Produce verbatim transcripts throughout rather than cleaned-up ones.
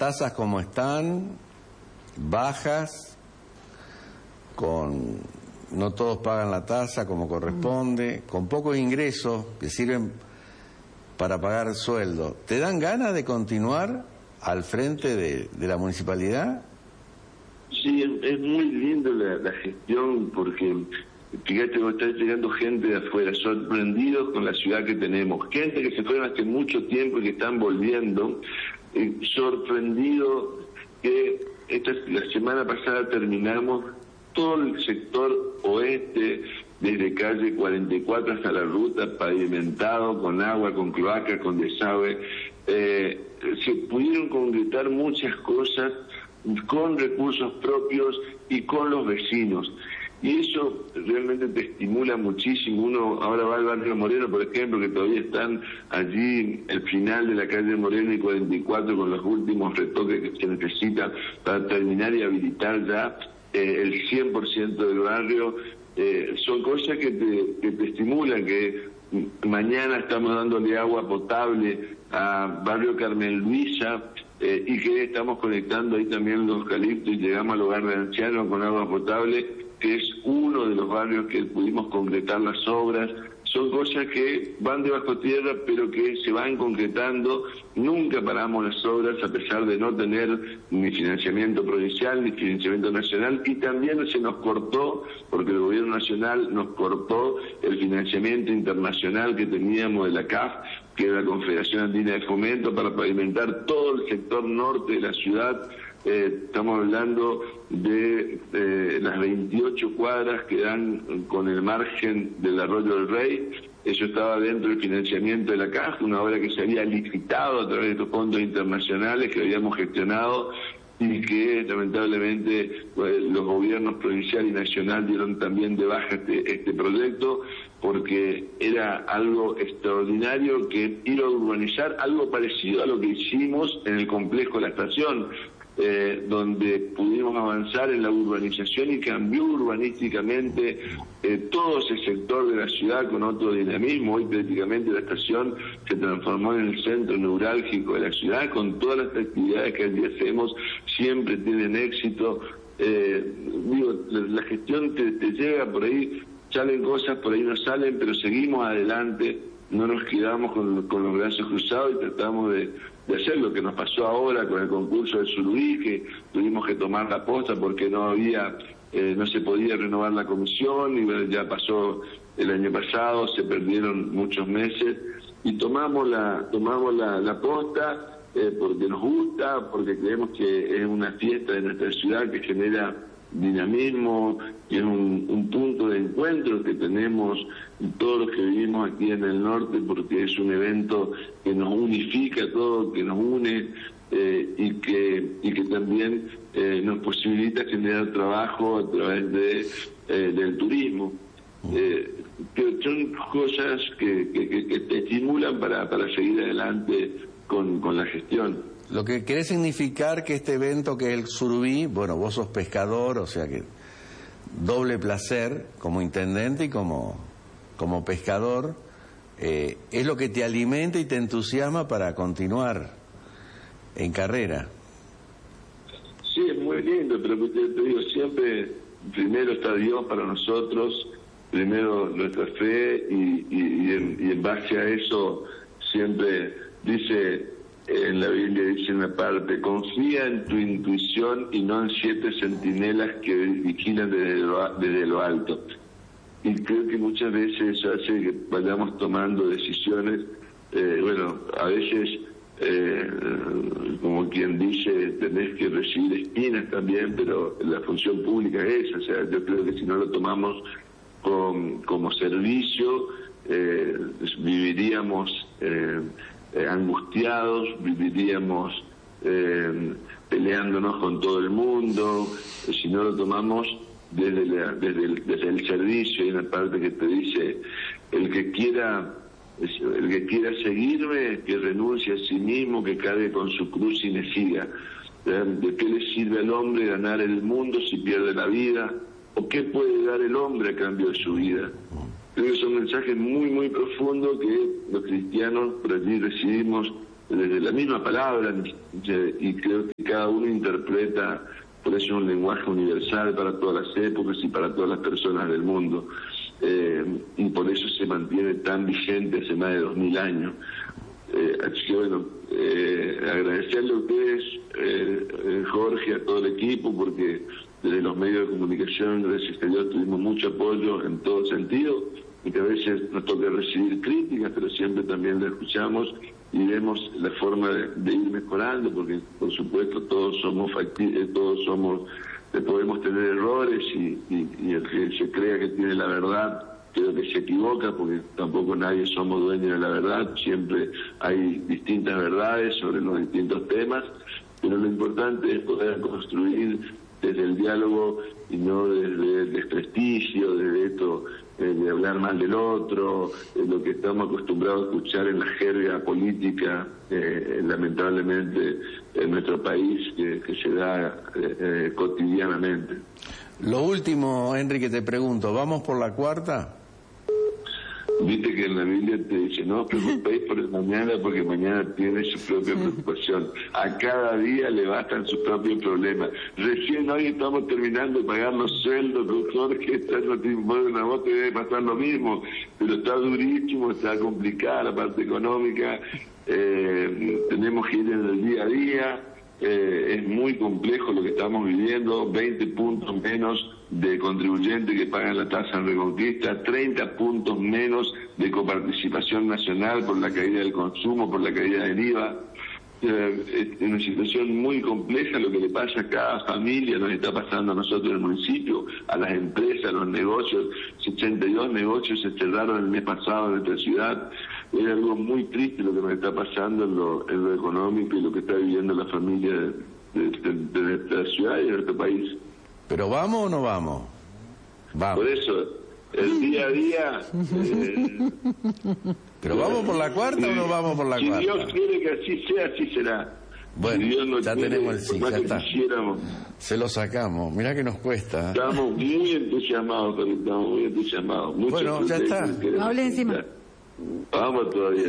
tasas como están, bajas, con no todos pagan la tasa como corresponde, con pocos ingresos que sirven para pagar sueldo. ¿Te dan ganas de continuar al frente de, de la municipalidad? Sí, es, es muy lindo la, la gestión, porque fíjate cómo está llegando gente de afuera, sorprendidos con la ciudad que tenemos, gente que se fueron hace mucho tiempo y que están volviendo, eh, sorprendido que esta, la semana pasada terminamos todo el sector oeste, desde calle cuarenta y cuatro hasta la ruta, pavimentado, con agua, con cloacas, con desagüe. Eh, se pudieron concretar muchas cosas con recursos propios y con los vecinos. Y eso realmente te estimula muchísimo. Uno ahora va al barrio Moreno, por ejemplo, que todavía están allí, el final de la calle Moreno y cuarenta y cuatro, con los últimos retoques que se necesitan para terminar y habilitar ya eh, el cien por ciento del barrio. Eh, son cosas que te, que te estimulan, que mañana estamos dándole agua potable a Barrio Carmen Luisa, eh, y que estamos conectando ahí también los eucaliptos y llegamos al hogar de ancianos con agua potable, que es uno de los barrios que pudimos concretar las obras. Son cosas que van debajo tierra, pero que se van concretando. Nunca paramos las obras, a pesar de no tener ni financiamiento provincial ni financiamiento nacional, y también se nos cortó, porque el gobierno nacional nos cortó el financiamiento internacional que teníamos de la C A F, que es la Confederación Andina de Fomento, para pavimentar todo el sector norte de la ciudad. Eh, estamos hablando de eh, las veintiocho cuadras que dan con el margen del Arroyo del Rey. Eso estaba dentro del financiamiento de la C A F, una obra que se había licitado a través de estos fondos internacionales que habíamos gestionado, y que lamentablemente pues, los gobiernos provincial y nacional dieron también de baja este, este proyecto, porque era algo extraordinario que iba a urbanizar, algo parecido a lo que hicimos en el complejo de la estación, eh, donde pudimos avanzar en la urbanización y cambió urbanísticamente eh, todo ese sector de la ciudad con otro dinamismo. Hoy prácticamente la estación se transformó en el centro neurálgico de la ciudad, con todas las actividades que allí hacemos, siempre tienen éxito. Eh, digo, la, la gestión te, te llega por ahí, salen cosas, por ahí no salen, pero seguimos adelante, no nos quedamos con, con los brazos cruzados y tratamos de, de hacer lo que nos pasó ahora con el concurso de Surubí, que tuvimos que tomar la posta porque no había, eh, no se podía renovar la comisión, y bueno, ya pasó el año pasado, se perdieron muchos meses, y tomamos la, tomamos la, la posta, eh, porque nos gusta, porque creemos que es una fiesta de nuestra ciudad que genera dinamismo, y es un, un punto de encuentro que tenemos todos los que vivimos aquí en el norte, porque es un evento que nos unifica a todos, que nos une, eh, y que y que también eh, nos posibilita generar trabajo a través de eh, del turismo. Eh, que son cosas que, que, que, que te estimulan para, para seguir adelante con, con la gestión. Lo que quiere significar que este evento, que es el Surubí, bueno, vos sos pescador, o sea que doble placer como intendente y como, como pescador, eh, es lo que te alimenta y te entusiasma para continuar en carrera. Sí, es muy lindo, pero te, te digo, siempre primero está Dios para nosotros, primero nuestra fe, y, y, y, en, y en base a eso siempre dice... En la Biblia dice una parte: confía en tu intuición y no en siete centinelas que vigilan desde lo, desde lo alto. Y creo que muchas veces eso hace que vayamos tomando decisiones, eh, bueno, a veces, eh, como quien dice, tenés que recibir espinas también, pero la función pública es esa. O sea, yo creo que si no lo tomamos con, como servicio, eh, viviríamos... Eh, Eh, angustiados, viviríamos eh, peleándonos con todo el mundo. Si no lo tomamos desde, la, desde, el, desde el servicio. Hay una parte que te dice: el que quiera el que quiera seguirme, que renuncie a sí mismo, que cargue con su cruz y me siga. ¿De qué le sirve al hombre ganar el mundo si pierde la vida? ¿O qué puede dar el hombre a cambio de su vida? Creo que son mensajes muy, muy profundos que los cristianos por allí recibimos desde la misma palabra, y creo que cada uno interpreta, por eso es un lenguaje universal para todas las épocas y para todas las personas del mundo, eh, y por eso se mantiene tan vigente hace más de dos mil años. Eh, así que bueno, eh, agradecerle a ustedes, eh, eh, Jorge, a todo el equipo, porque desde los medios de comunicación, gracias a Dios, tuvimos mucho apoyo en todo sentido, y que a veces nos toca recibir críticas, pero siempre también la escuchamos y vemos la forma de, de ir mejorando, porque por supuesto todos somos factibles, todos somos, eh, podemos tener errores, y, y, y el que se crea que tiene la verdad, creo que se equivoca, porque tampoco nadie somos dueños de la verdad, siempre hay distintas verdades sobre los distintos temas, pero lo importante es poder construir desde el diálogo y no desde el desprestigio, desde esto eh, de hablar mal del otro, eh, lo que estamos acostumbrados a escuchar en la jerga política, eh, lamentablemente en nuestro país, que, que se da eh, eh, cotidianamente. Lo último, Henry, que te pregunto, ¿vamos por la cuarta? Viste que en la Biblia te dice, no os preocupéis por el mañana, porque mañana tiene su propia preocupación. A cada día le bastan sus propios problemas. Recién hoy estamos terminando de pagar los sueldos, doctor, que está no te una voz, te debe pasar lo mismo, pero está durísimo, está complicada la parte económica, eh, tenemos que ir en el día a día, eh, es muy complejo lo que estamos viviendo, veinte puntos menos de contribuyentes que pagan la tasa en Reconquista, treinta puntos menos de coparticipación nacional por la caída del consumo, por la caída del I V A. Eh, es una situación muy compleja lo que le pasa a cada familia, nos está pasando a nosotros en el municipio, a las empresas, a los negocios. sesenta y dos negocios se cerraron el mes pasado en nuestra ciudad. Es algo muy triste lo que nos está pasando en lo, en lo económico y lo que está viviendo la familia de, de, de, de nuestra ciudad y de nuestro país. ¿Pero vamos o no vamos? Vamos. Por eso, el día a día... Eh, ¿Pero vamos por la cuarta eh, o no vamos por la si cuarta? Si Dios quiere que así sea, así será. Bueno, si no ya quiere, tenemos el sí, ya está. Quisiéramos. Se lo sacamos, mirá que nos cuesta. Estamos muy entusiasmados, pero estamos muy entusiasmados. Muchos bueno, ya está. No hable encima. Vamos todavía.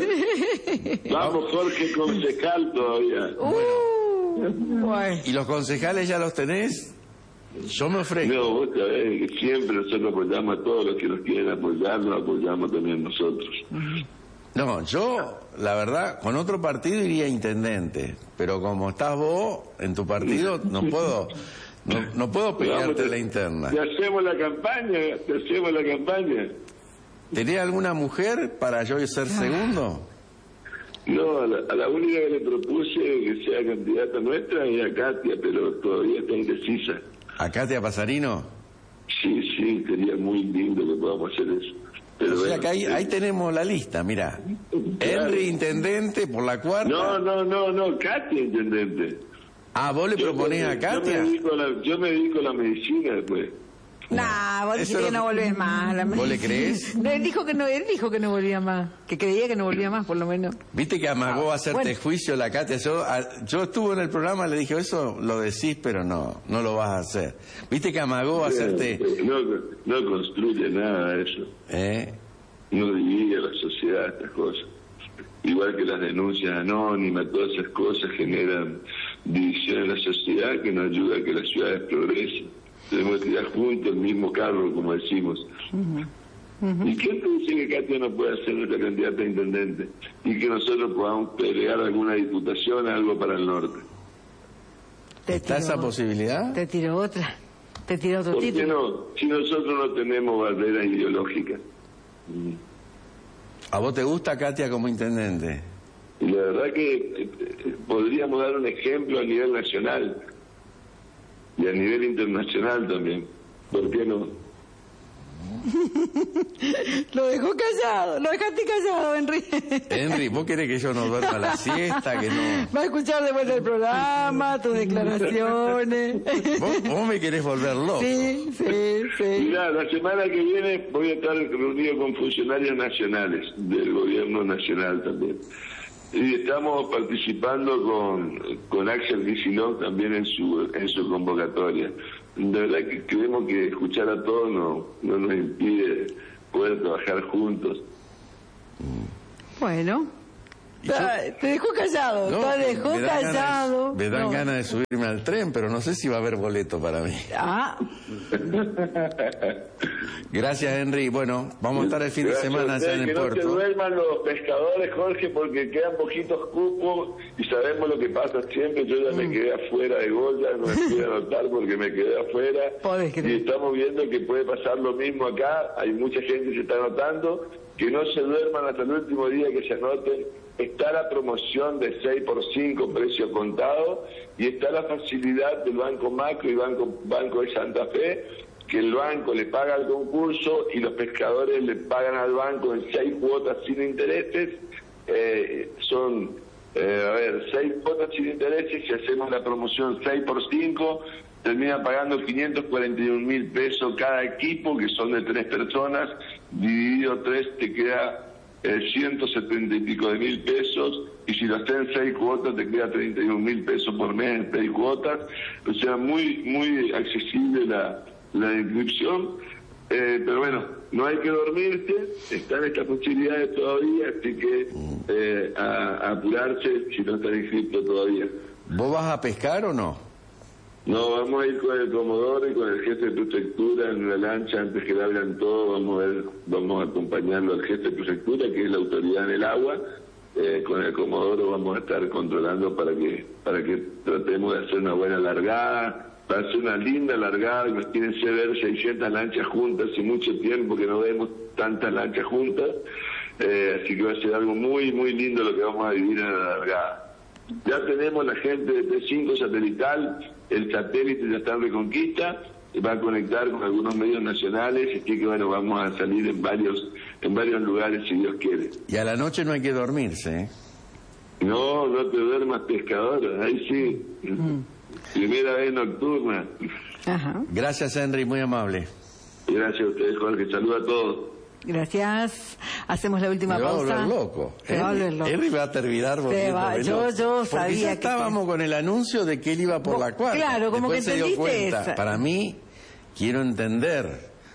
Vamos, Jorge, concejal todavía. Uh, bueno. ¿Y los concejales ya los tenés? Yo me ofrezco. No, vos sabés que siempre nosotros apoyamos a todos los que nos quieren apoyar, los apoyamos también nosotros. No, yo, la verdad, con otro partido iría intendente, pero como estás vos, en tu partido, no puedo, no, no puedo pegarte Vamos, te, la interna. Te hacemos la campaña, te hacemos la campaña. ¿Tenés alguna mujer para yo ser segundo? No, a la, a la única que le propuse que sea candidata nuestra es a Katia, pero todavía está indecisa. ¿A Katia Pasarino? Sí, sí, sería muy lindo que podamos hacer eso. Pero o sea bueno, que ahí, ahí tenemos la lista, mira. Claro. Henry, intendente, por la cuarta. No, no, no, no, Katia, intendente. Ah, ¿vos le yo proponés me, a Katia? Yo me, dedico a la, yo me dedico a la medicina después. Nah, vos dijiste que no volvés más. La ¿Vos le crees? No, él dijo que no, él dijo que no volvía más, que creía que no volvía más, por lo menos. Viste que amagó a hacerte bueno. juicio la Katia. Yo, a, yo estuve en el programa, le dije, eso lo decís, pero no, no lo vas a hacer. Viste que amagó a hacerte... No, no construye nada eso. ¿Eh? No divide a la sociedad estas cosas. Igual que las denuncias anónimas, todas esas cosas generan división en la sociedad que no ayuda a que las ciudades progresen. Tenemos que tirar juntos el mismo carro, como decimos. Uh-huh. Uh-huh. ¿Y quién te dice que Katia no puede ser nuestra candidata a intendente? Y que nosotros podamos pelear alguna diputación, algo para el norte. Te ¿Está esa posibilidad? Te tiro otra. Te tiro otro ¿Por título. qué no? Si nosotros no tenemos barreras ideológicas. ¿A vos te gusta Katia como intendente? Y la verdad que eh, podríamos dar un ejemplo a nivel nacional. Y a nivel internacional también. ¿Por qué no? Lo dejó callado, lo dejaste callado, Henry. Henry, ¿vos querés que yo no duerma la siesta? Que no... Va a escuchar de vuelta el programa, tus declaraciones. ¿Vos, vos me querés volver loco? Sí, sí, sí. Mirá, la semana que viene voy a estar reunido con funcionarios nacionales, del gobierno nacional también. Y estamos participando con, con Axel Kicillof también en su en su convocatoria. De verdad que creemos que escuchar a todos no, no nos impide poder trabajar juntos. Bueno. Te, te dejó callado, No, te dejó me dan callado. Ganas, me dan No. ganas de subirme al tren, pero no sé si va a haber boleto para mí. Ah, Gracias, Henry. Bueno, vamos a estar el fin de Gracias semana a allá ustedes, en el que no se puerto. duerman los pescadores, Jorge, porque quedan poquitos cupos y sabemos lo que pasa siempre. Yo ya me quedé afuera de gol, ya no me pude anotar porque me quedé afuera. Podés creer. Y estamos viendo que puede pasar lo mismo acá. Hay mucha gente que se está anotando. Que no se duerman hasta el último día que se anoten. Está la promoción de seis por cinco, precio contado, y está la facilidad del Banco Macro y Banco, Banco de Santa Fe, que el banco le paga el concurso y los pescadores le pagan al banco en seis cuotas sin intereses. Eh, son, eh, a ver, seis cuotas sin intereses. Si hacemos la promoción seis por cinco, termina pagando quinientos cuarenta y un mil pesos cada equipo, que son de tres personas, dividido tres te queda eh, ciento setenta y pico de mil pesos, y si lo haces en seis cuotas te queda treinta y un mil pesos por mes en seis cuotas. O sea, muy muy accesible la, la inscripción. Eh, pero bueno, no hay que dormirse, están estas posibilidades todavía, así que eh, a, a apurarse si no están inscritos todavía. ¿Vos vas a pescar o no? No, vamos a ir con el Comodoro y con el jefe de prefectura en una lancha antes que le hablan todo. Vamos a ver, vamos a acompañarlo al jefe de prefectura, que es la autoridad en el agua. Eh, con el Comodoro vamos a estar controlando para que para que tratemos de hacer una buena largada. Va a ser una linda largada. Imagínense ver seiscientas lanchas juntas, hace mucho tiempo que no vemos tantas lanchas juntas. Eh, así que va a ser algo muy, muy lindo lo que vamos a vivir en la largada. Ya tenemos la gente de T cinco satelital, el satélite ya está en Reconquista, va a conectar con algunos medios nacionales, así que bueno, vamos a salir en varios en varios lugares si Dios quiere. Y a la noche no hay que dormirse, ¿eh? No, no te duermas, pescador, ahí sí. Mm. Primera vez nocturna. ajá. Gracias, Henry, muy amable. Gracias a ustedes, Jorge, saludos a todos. Gracias. Hacemos la última Me va a pausa. volver loco. Se va a volver loco. Henry va a terminar Se va, volviéndome yo, loco. yo Porque sabía ya que estábamos te- con el anuncio de que él iba por Vos- la cuarta. claro, como Después que se dio entendiste cuenta. esa. Para mí, quiero entender,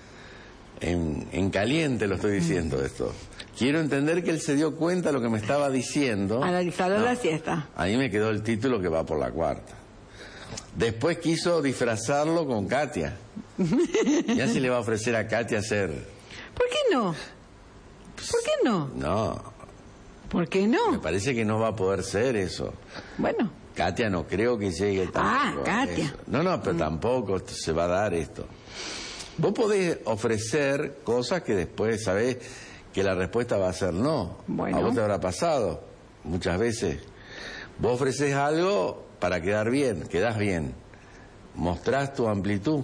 en, en caliente lo estoy diciendo Mm. esto, quiero entender que él se dio cuenta de lo que me estaba diciendo. Analizarlo en la siesta. Ahí me quedó el título que va por la cuarta. Después quiso disfrazarlo con Katia. Ya se le va a ofrecer a Katia hacer... ¿Por qué no? ¿Por qué no? No, ¿Por qué me no? parece que no va a poder ser eso. Bueno, Katia no creo que llegue tampoco Ah, a Katia. eso. No, no, pero tampoco se va a dar esto. Vos podés ofrecer cosas que después sabés que la respuesta va a ser no. Bueno. A vos te habrá pasado muchas veces. Vos ofreces algo para quedar bien, quedás bien. Mostrás tu amplitud.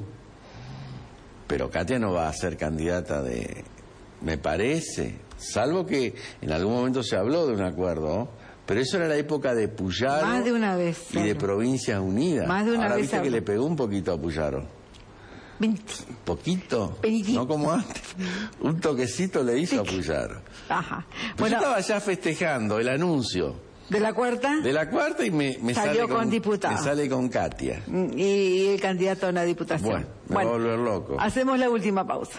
Pero Katia no va a ser candidata de... Me parece, salvo que en algún momento se habló de un acuerdo, ¿no? Pero eso era la época de Puyaro Más de una vez, y de claro. Provincias Unidas. Más de una Ahora vez viste habló. que le pegó un poquito a Puyaro. veinte. ¿Poquito? Poquitito. No como antes. Un toquecito le hizo a Puyaro. Ajá. Pues Bueno, yo estaba ya festejando el anuncio de la cuarta de la cuarta y me, me Salió sale con diputado. me sale con Katia. y, y el candidato a una diputación. Bueno, me va a volver loco. Hacemos la última pausa.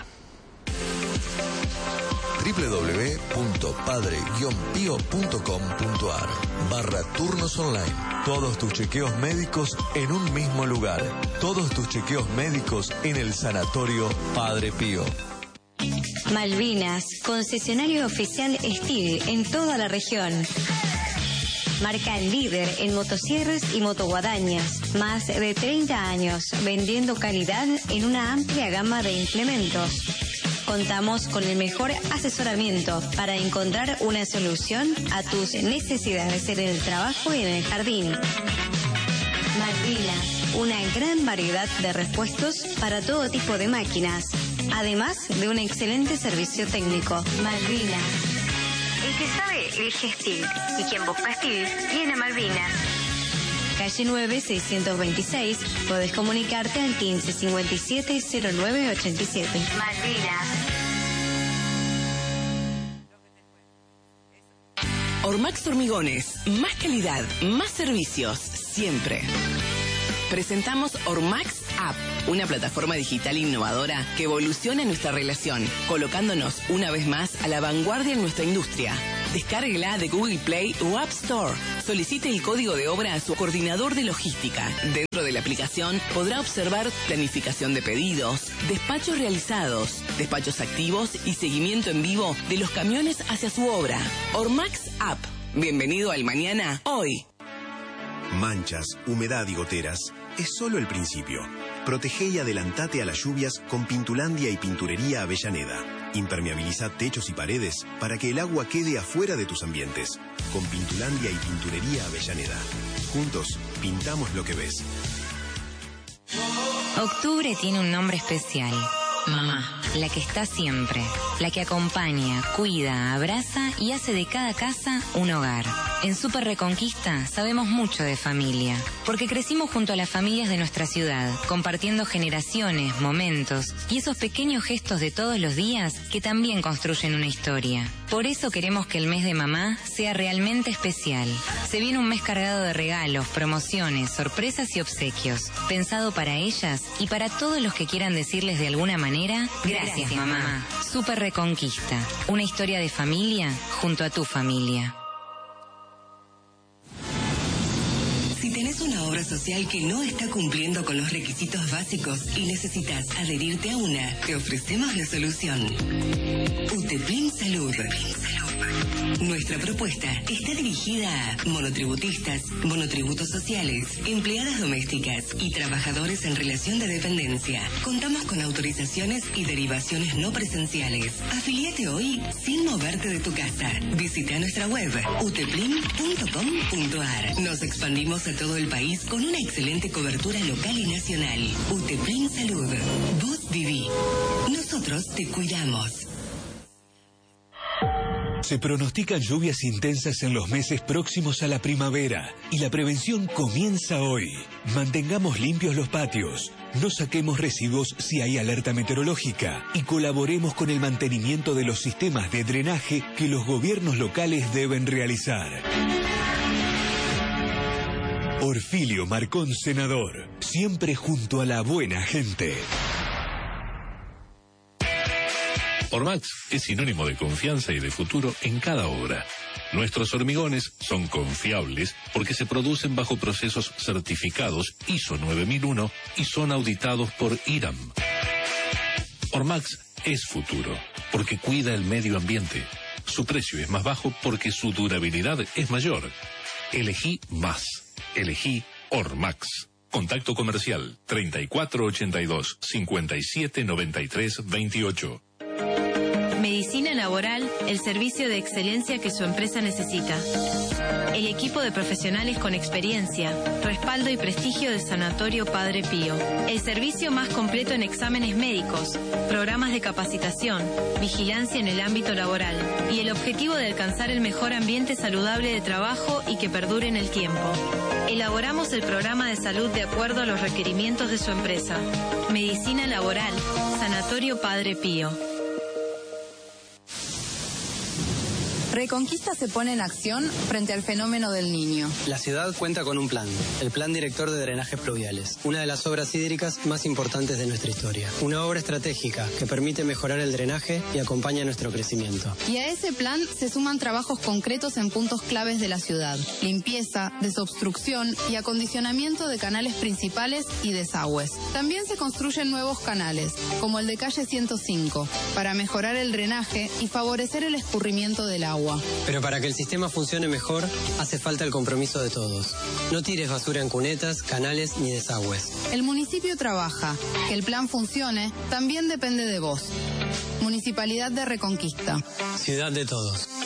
w w w punto padre guion pío punto com punto a r barra turnos online. Todos tus chequeos médicos en un mismo lugar. Todos tus chequeos médicos en el Sanatorio Padre Pío. Malvinas, concesionario oficial Steel en toda la región. Marca líder en motosierras y motoguadañas. Más de treinta años vendiendo calidad en una amplia gama de implementos. Contamos con el mejor asesoramiento para encontrar una solución a tus necesidades en el trabajo y en el jardín. Malvinas, una gran variedad de repuestos para todo tipo de máquinas, además de un excelente servicio técnico. Malvinas. El que sabe, elige Steel. Y quien busca Steel, viene a Malvinas. Calle nueve, seiscientos veintiséis. Podés comunicarte al quince cincuenta y siete cero nueve ochenta y siete. Malvinas. Ormax Hormigones, más calidad, más servicios, siempre. Presentamos Ormax App, una plataforma digital innovadora que evoluciona nuestra relación, colocándonos una vez más a la vanguardia en nuestra industria. Descárguela de Google Play o App Store. Solicite el código de obra a su coordinador de logística. Dentro de la aplicación podrá observar planificación de pedidos, despachos realizados, despachos activos y seguimiento en vivo de los camiones hacia su obra. Ormax App. Bienvenido al mañana, hoy. Manchas, humedad y goteras es solo el principio. Protege y adelantate a las lluvias con Pintulandia y Pinturería Avellaneda. Impermeabiliza techos y paredes para que el agua quede afuera de tus ambientes. Con Pintulandia y Pinturería Avellaneda. Juntos, pintamos lo que ves. Octubre tiene un nombre especial. Mamá, la que está siempre, la que acompaña, cuida, abraza y hace de cada casa un hogar. En Super Reconquista sabemos mucho de familia, porque crecimos junto a las familias de nuestra ciudad, compartiendo generaciones, momentos y esos pequeños gestos de todos los días que también construyen una historia. Por eso queremos que el mes de mamá sea realmente especial. Se viene un mes cargado de regalos, promociones, sorpresas y obsequios, pensado para ellas y para todos los que quieran decirles de alguna manera, gracias mamá. Super Reconquista, una historia de familia junto a tu familia. Si tenés una obra social que no está cumpliendo con los requisitos básicos y necesitas adherirte a una, te ofrecemos la solución. Uteplin Salud. Nuestra propuesta está dirigida a monotributistas, monotributos sociales, empleadas domésticas y trabajadores en relación de dependencia. Contamos con autorizaciones y derivaciones no presenciales. Afiliate hoy sin moverte de tu casa. Visita nuestra web uteplin punto com punto ar. Nos expandimos a todo el país con una excelente cobertura local y nacional. Uteplin Salud. Vos viví. Nosotros te cuidamos. Se pronostican lluvias intensas en los meses próximos a la primavera y la prevención comienza hoy. Mantengamos limpios los patios, no saquemos residuos si hay alerta meteorológica y colaboremos con el mantenimiento de los sistemas de drenaje que los gobiernos locales deben realizar. Orfilio Marcón, senador, siempre junto a la buena gente. Ormax es sinónimo de confianza y de futuro en cada obra. Nuestros hormigones son confiables porque se producen bajo procesos certificados I S O nueve mil uno y son auditados por I R A M. Ormax es futuro porque cuida el medio ambiente. Su precio es más bajo porque su durabilidad es mayor. Elegí más. Elegí Ormax. Contacto comercial treinta y cuatro ochenta y dos, cincuenta y siete noventa y tres veintiocho. Medicina Laboral, el servicio de excelencia que su empresa necesita. El equipo de profesionales con experiencia, respaldo y prestigio del Sanatorio Padre Pío. El servicio más completo en exámenes médicos, programas de capacitación, vigilancia en el ámbito laboral y el objetivo de alcanzar el mejor ambiente saludable de trabajo y que perdure en el tiempo. Elaboramos el programa de salud de acuerdo a los requerimientos de su empresa. Medicina Laboral, Sanatorio Padre Pío. Reconquista se pone en acción frente al fenómeno del Niño. La ciudad cuenta con un plan, el Plan Director de Drenajes Pluviales, una de las obras hídricas más importantes de nuestra historia. Una obra estratégica que permite mejorar el drenaje y acompaña nuestro crecimiento. Y a ese plan se suman trabajos concretos en puntos claves de la ciudad: limpieza, desobstrucción y acondicionamiento de canales principales y desagües. También se construyen nuevos canales, como el de calle ciento cinco, para mejorar el drenaje y favorecer el escurrimiento del agua. Pero para que el sistema funcione mejor, hace falta el compromiso de todos. No tires basura en cunetas, canales ni desagües. El municipio trabaja. Que el plan funcione también depende de vos. Municipalidad de Reconquista. Ciudad de todos.